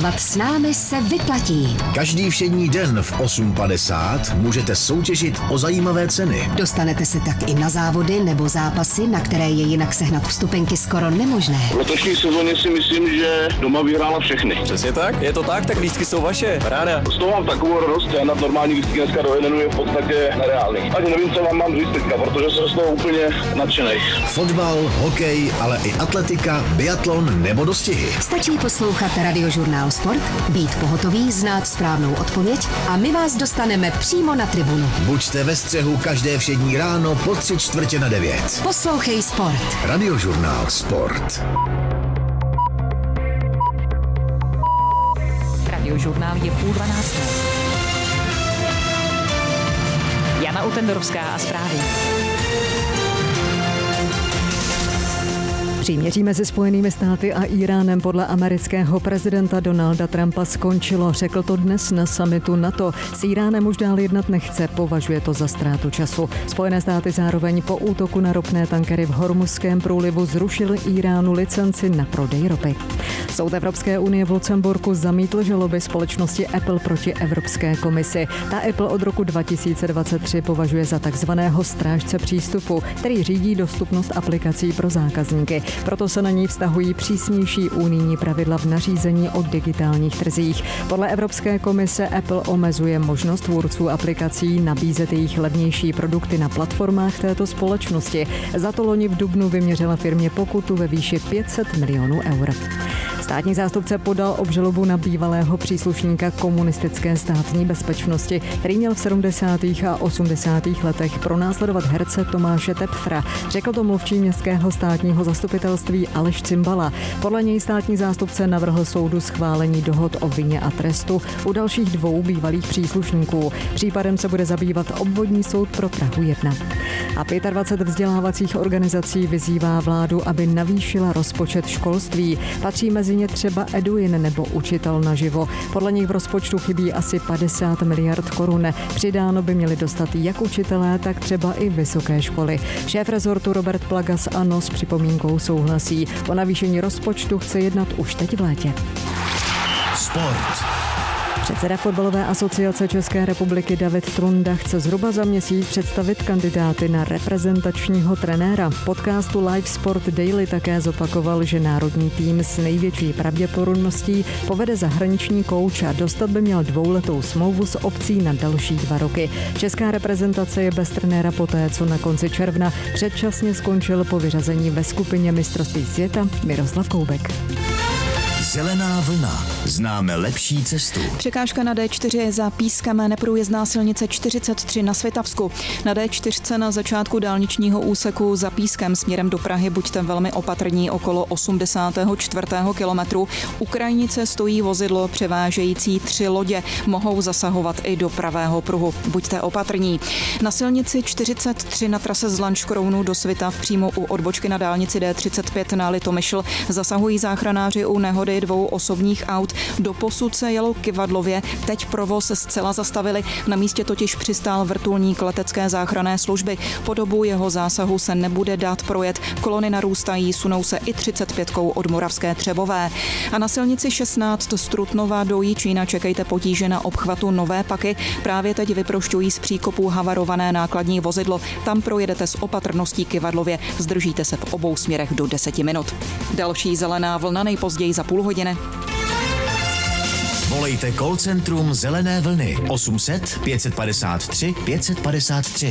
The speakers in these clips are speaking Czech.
Trénovat s námi se vyplatí. Každý všední den v 8:50 můžete soutěžit o zajímavé ceny. Dostanete se tak i na závody nebo zápasy, na které je jinak sehnat vstupenky skoro nemožné. V letošní sezóně si myslím, že doma vyhrála všechny. Přesně tak, je to tak lístky jsou vaše, ráda. Z toho mám takovou radost, já na normální lístky dneska do jednu je v podstatě nereálný. Ani nevím, co vám mám říct teďka, protože jsem z toho úplně nadšenej. Fotbal, hokej, ale i atletika, biatlon nebo dostihy. Stačí poslouchat Radiožurnál Sport, být pohotový, znát správnou odpověď a my vás dostaneme přímo na tribunu. Buďte ve střehu každé všední ráno po 8:45. Poslouchej Sport. Radiožurnál Sport. Radiožurnál je 11:30. Jana Utendorovská a zprávy. Příměří mezi Spojenými státy a Íránem podle amerického prezidenta Donalda Trumpa skončilo. Řekl to dnes na summitu NATO. S Íránem už dál jednat nechce, považuje to za ztrátu času. Spojené státy zároveň po útoku na ropné tankery v Hormuzském průlivu zrušil Íránu licenci na prodej ropy. Soud Evropské unie v Lucemburku zamítl žaloby společnosti Apple proti Evropské komisi. Ta Apple od roku 2023 považuje za takzvaného strážce přístupu, který řídí dostupnost aplikací pro zákazníky. Proto se na ní vztahují přísnější unijní pravidla v nařízení o digitálních trzích. Podle Evropské komise Apple omezuje možnost tvůrců aplikací nabízet jejich levnější produkty na platformách této společnosti. Za to loni v dubnu vyměřila firmě pokutu ve výši 500 milionů eur. Státní zástupce podal obžalobu na bývalého příslušníka komunistické státní bezpečnosti, který měl v 70. a 80. letech pronásledovat herce Tomáše Tepfra. Řekl to mluvčí městského státního zastupitelství Aleš Cimbala. Podle něj státní zástupce navrhl soudu schválení dohod o vině a trestu u dalších 2 bývalých příslušníků. Případem se bude zabývat obvodní soud pro Prahu 1. A 25 vzdělávacích organizací vyzývá vládu, aby navýšila rozpočet školství. Patří mezi ně třeba Eduin nebo Učitel naživo. Podle nich v rozpočtu chybí asi 50 miliard korun. Přidáno by měli dostat jak učitelé, tak třeba i vysoké školy. Šéf rezortu Robert Plaga z ANO s připomínkou souhlasí. O navýšení rozpočtu chce jednat už teď v létě. Sport. Předseda Fotbalové asociace České republiky David Trunda chce zhruba za měsíc představit kandidáty na reprezentačního trenéra. V podcastu Live Sport Daily také zopakoval, že národní tým s největší pravděpodobností povede zahraniční kouč a dostat by měl 2letou smlouvu s opcí na další 2 roky. Česká reprezentace je bez trenéra poté, co na konci června předčasně skončil po vyřazení ve skupině mistrovství světa Miroslav Koubek. Zelená vlna. Známe lepší cestu. Překážka na D4 je za Pískem, neprůjezdná silnice 43 na Svitavsku. Na D4 na začátku dálničního úseku za Pískem směrem do Prahy buďte velmi opatrní okolo 84. kilometru. U krajnice stojí vozidlo převážející 3 lodě. Mohou zasahovat i do pravého pruhu. Buďte opatrní. Na silnici 43 na trase z Lanškrounu do Svitav přímo u odbočky na dálnici D35 na Litomyšl zasahují záchranáři u nehody 2 osobních aut. Doposud se jelo kyvadlově, teď provoz zcela zastavili. Na místě totiž přistál vrtulník letecké záchranné služby. Po dobu jeho zásahu se nebude dát projet. Kolony narůstají, sunou se i 35 od Moravské Třebové. A na silnici 16 z Trutnova do Jičína čekejte potíže na obchvatu Nové Paky. Právě teď vyprošťují z příkopů havarované nákladní vozidlo. Tam projedete s opatrností kyvadlově. Zdržíte se v obou směrech do 10 minut. Další zelená vlna nejpozději za půl hodiny. Volejte call centrum Zelené vlny 800 553 553.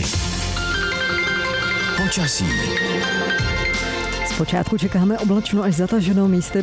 Počasí. Zpočátku čekáme oblačno až zataženo, místy